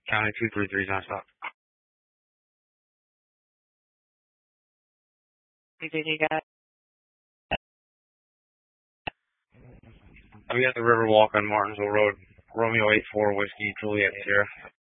County 233 nonstop. You got I'm at the Riverwalk on Martinsville Road. Romeo 84 Whiskey Juliet Sierra.